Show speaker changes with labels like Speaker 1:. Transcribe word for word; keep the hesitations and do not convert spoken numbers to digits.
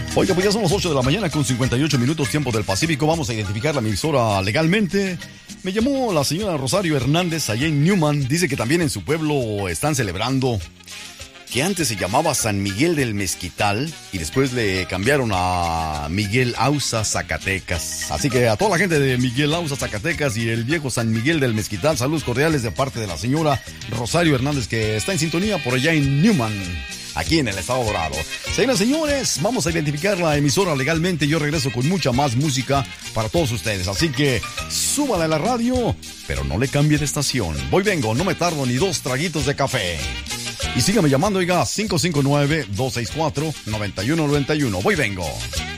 Speaker 1: Oiga, pues ya son las ocho de la mañana con cincuenta y ocho minutos tiempo del Pacífico. Vamos a identificar la emisora legalmente. Me llamó la señora Rosario Hernández allá en Newman. Dice que también en su pueblo están celebrando, que antes se llamaba San Miguel del Mezquital y después le cambiaron a Miguel Ausa, Zacatecas. Así que a toda la gente de Miguel Ausa, Zacatecas y el viejo San Miguel del Mezquital, saludos cordiales de parte de la señora Rosario Hernández, que está en sintonía por allá en Newman, aquí en el Estado Dorado. Señoras y señores, vamos a identificar la emisora legalmente. Yo regreso con mucha más música para todos ustedes. Así que súbale a la radio, pero no le cambie de estación. Voy vengo, no me tardo ni dos traguitos de café. Y sígame llamando, oiga, cinco cinco nueve, dos seis cuatro, nueve uno nueve uno. Voy vengo.